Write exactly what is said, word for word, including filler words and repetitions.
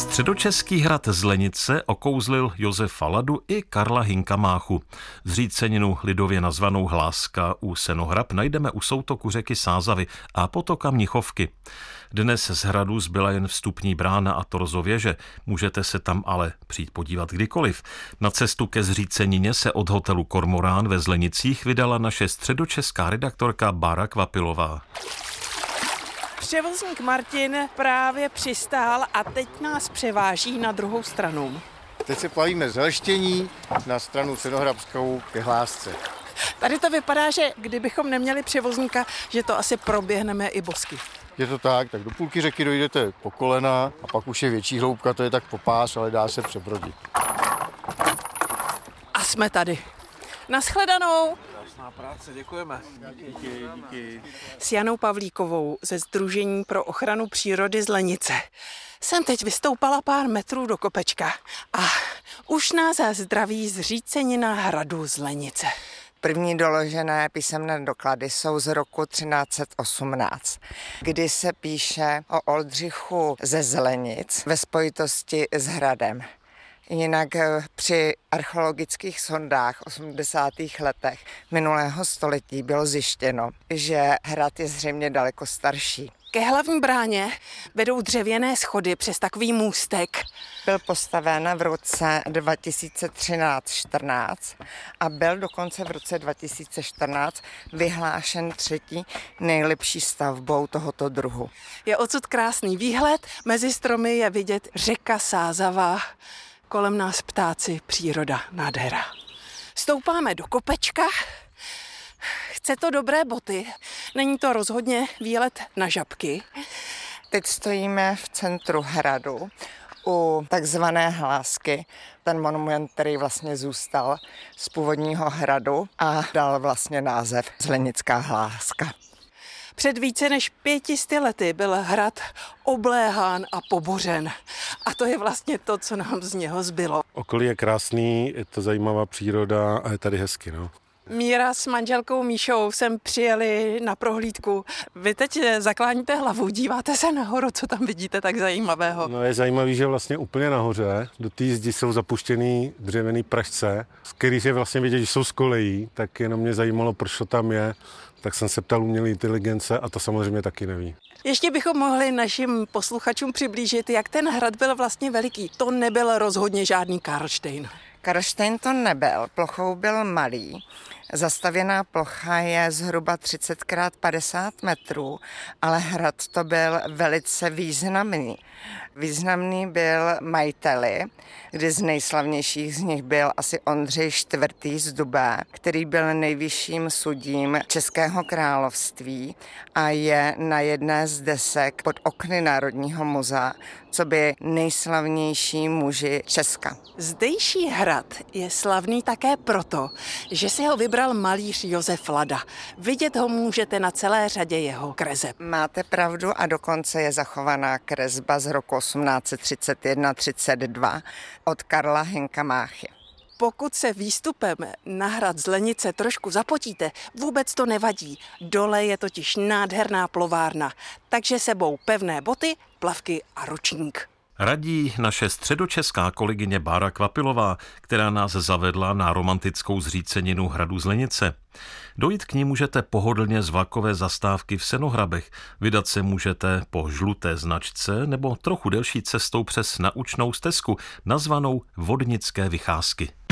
Středočeský hrad Zlenice okouzlil Josefa Ladu i Karla Hynka Máchu. Zříceninu lidově nazvanou Hláska u Senohrab najdeme u soutoku řeky Sázavy a potoka Mnichovky. Dnes z hradu zbyla jen vstupní brána a torzo věže. Můžete se tam ale přijít podívat kdykoliv. Na cestu ke zřícenině se od hotelu Kormorán ve Zlenicích vydala naše středočeská redaktorka Bára Kvapilová. Převozník Martin právě přistál a teď nás převáží na druhou stranu. Teď se plavíme z Helštění na stranu Senohrabskou ke Hlásce. Tady to vypadá, že kdybychom neměli převozníka, že to asi proběhneme i bosky. Je to tak, tak do půlky řeky dojdete po kolena a pak už je větší hloubka, to je tak po pás, ale dá se přebrodit. A jsme tady. Naschledanou. Krásná práce, děkujeme. Díky, díky. S Janou Pavlíkovou ze Sdružení pro ochranu přírody Zlenice jsem teď vystoupala pár metrů do kopečka a už nás zdraví zřícenina hradu Zlenice. První doložené písemné doklady jsou z roku třináct osmnáct, kdy se píše o Oldřichu ze Zlenic ve spojitosti s hradem. Jinak při archeologických sondách v osmdesátých letech minulého století bylo zjištěno, že hrad je zřejmě daleko starší. Ke hlavní bráně vedou dřevěné schody přes takový můstek. Byl postaven v roce dva tisíce třináct čtrnáct a byl dokonce v roce dva tisíce čtrnáct vyhlášen třetí nejlepší stavbou tohoto druhu. Je odsud krásný výhled, mezi stromy je vidět řeka Sázava, kolem nás ptáci, příroda, nádhera. Stoupáme do kopečka. Chce to dobré boty, není to rozhodně výlet na žabky. Teď stojíme v centru hradu u takzvané Hlásky, ten monument, který vlastně zůstal z původního hradu a dal vlastně název Zlenická Hláska. Před více než pětisty lety byl hrad obléhán a pobořen. A to je vlastně to, co nám z něho zbylo. Okolí je krásný, je to zajímavá příroda a je tady hezky, no. Míra s manželkou Míšou sem přijeli na prohlídku. Vy teď zakláníte hlavu, díváte se nahoru, co tam vidíte tak zajímavého? No je zajímavý, že vlastně úplně nahoře do té zdi jsou zapuštěný dřevěný pražce, z kterých je vlastně vidět, že jsou z kolejí, tak jenom mě zajímalo, proč to tam je. Tak jsem se ptal umělé inteligence a to samozřejmě taky neví. Ještě bychom mohli našim posluchačům přiblížit, jak ten hrad byl vlastně veliký. To nebyl rozhodně žádný Karlštejn. Karlštejn to nebyl, plochou byl malý. Zastavěná plocha je zhruba třicet krát padesát metrů, ale hrad to byl velice významný. Významný byl majiteli, kdy z nejslavnějších z nich byl asi Ondřej čtvrtý z Dubé, který byl nejvyšším sudím Českého království a je na jedné z desek pod okny Národního muzea, co by nejslavnější muži Česka. Zdejší hrad je slavný také proto, že si ho vybral malíř Josef Lada. Vidět ho můžete na celé řadě jeho kreseb. Máte pravdu a dokonce je zachovaná kresba z roku osmnáct třicet jedna třicet dva od Karla Hynka Máchy. Pokud se výstupem na hrad Zlenice trošku zapotíte, vůbec to nevadí. Dole je totiž nádherná plovárna, takže sebou pevné boty, plavky a ručník. Radí naše středočeská kolegyně Bára Kvapilová, která nás zavedla na romantickou zříceninu hradu Zlenice. Dojít k ní můžete pohodlně z vlakové zastávky v Senohrabech, vydat se můžete po žluté značce nebo trochu delší cestou přes naučnou stezku, nazvanou Vodnické vycházky.